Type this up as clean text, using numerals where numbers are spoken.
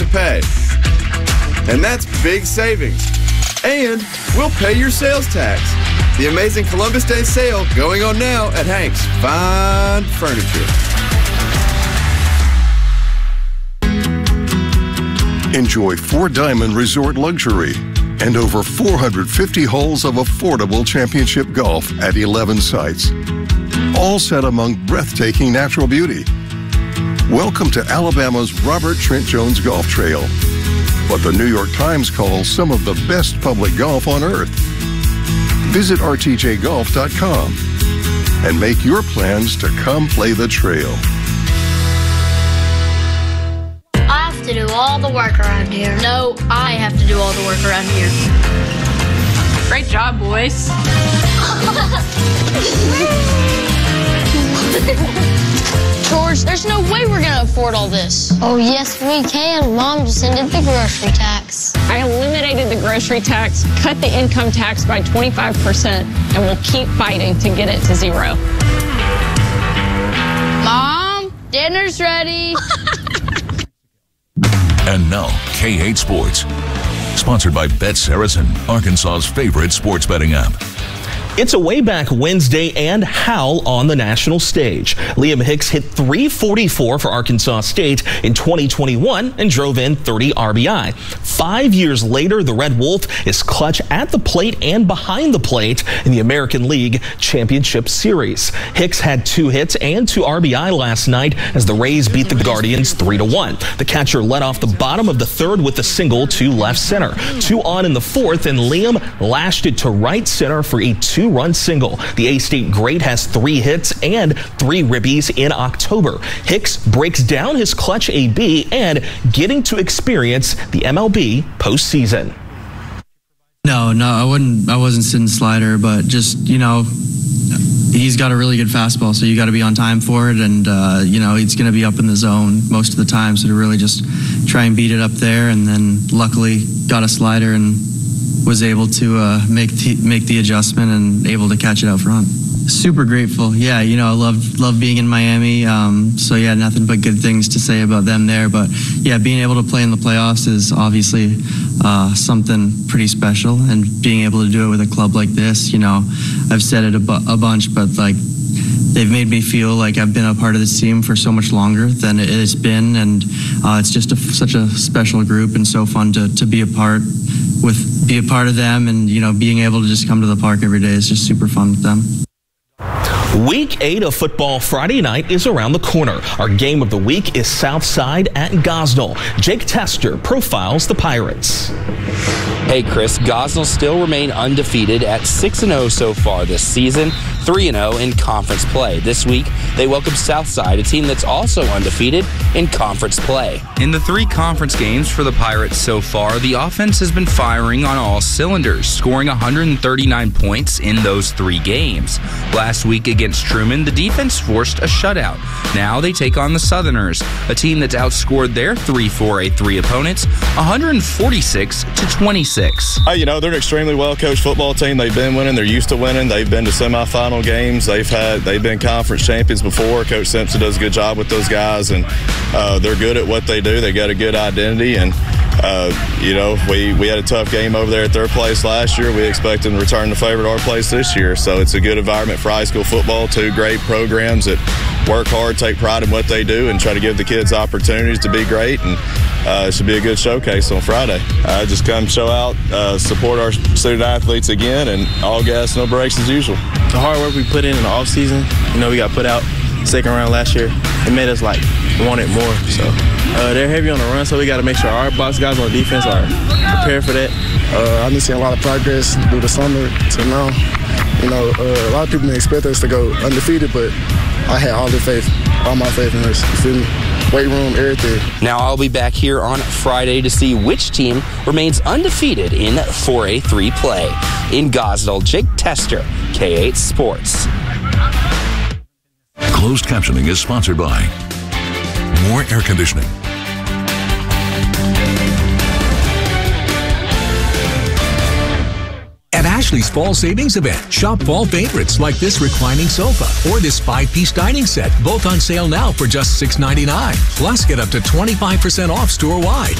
to pay. And that's big savings. And we'll pay your sales tax. The amazing Columbus Day sale going on now at Hank's Fine Furniture. Enjoy Four Diamond Resort Luxury and over 450 holes of affordable championship golf at 11 sites, all set among breathtaking natural beauty. Welcome to Alabama's Robert Trent Jones Golf Trail, what the New York Times calls some of the best public golf on earth. Visit rtjgolf.com and make your plans to come play the trail. I have to do all the work around here. No, I have to do all the work around here. Great job, boys. George, there's no way we're gonna afford all this. Oh, yes, we can. Mom just ended the grocery tax. I eliminated the grocery tax, cut the income tax by 25%, and we'll keep fighting to get it to zero. Mom, dinner's ready. And now, K8 Sports. Sponsored by Bet Saracen, Arkansas's favorite sports betting app. It's a way back Wednesday and Howell on the national stage. Liam Hicks hit .344 for Arkansas State in 2021 and drove in 30 RBI. 5 years later, the Red Wolf is clutch at the plate and behind the plate in the American League Championship Series. Hicks had 2 hits and 2 RBI last night as the Rays beat the Guardians 3-1. The catcher led off the bottom of the third with a single to left center. 2 on in the fourth, and Liam lashed it to right center for a 2-run single. The A-State great has 3 hits and 3 ribbies in October. Hicks breaks down his clutch AB and getting to experience the MLB postseason. No, I wasn't sitting slider, but just, he's got a really good fastball, so you got to be on time for it, and he's going to be up in the zone most of the time, so to really just try and beat it up there, and then luckily got a slider and was able to make the adjustment and able to catch it out front. Super grateful. Yeah, I love being in Miami. So yeah, nothing but good things to say about them there. But yeah, being able to play in the playoffs is obviously something pretty special, and being able to do it with a club like this, I've said it a bunch, but they've made me feel like I've been a part of this team for so much longer than it's been, and it's just such a special group and so fun to be a part of them, and being able to just come to the park every day is just super fun with them. Week 8 of Football Friday night is around the corner. Our game of the week is Southside at Gosnell. Jake Tester profiles the Pirates. Hey Chris, Gosnell still remain undefeated at 6-0 so far this season, 3-0 in conference play. This week, they welcome Southside, a team that's also undefeated in conference play. In the 3 conference games for the Pirates so far, the offense has been firing on all cylinders, scoring 139 points in those 3 games. Last week against Truman, the defense forced a shutout. Now they take on the Southerners, a team that's outscored their 3-4A3 opponents 146-26. They're an extremely well-coached football team. They've been winning. They're used to winning. They've been to semifinal games. They've been conference champions before. Coach Simpson does a good job with those guys, and they're good at what they do. They got a good identity, and we had a tough game over there at their place last year. We expect them to return the favor to our place this year. So it's a good environment for high school football. 2 great programs that work hard, take pride in what they do, and try to give the kids opportunities to be great. And it should be a good showcase on Friday. Just come show out, support our student athletes again, and all gas, no brakes as usual. The hard work we put in the off season, we got put out second round last year. It made us want it more. So they're heavy on the run, so we got to make sure our box guys on defense are prepared for that. I've been seeing a lot of progress through the summer to now. A lot of people didn't expect us to go undefeated, but I had all my faith in us. You feel me? Weight room, everything. Now I'll be back here on Friday to see which team remains undefeated in 4A3 play. In Gosnell, Jake Tester, K8 Sports. Closed captioning is sponsored by More Air Conditioning. At Ashley's Fall Savings Event, shop fall favorites like this reclining sofa or this 5-piece dining set, both on sale now for just $6.99. Plus, get up to 25% off store-wide.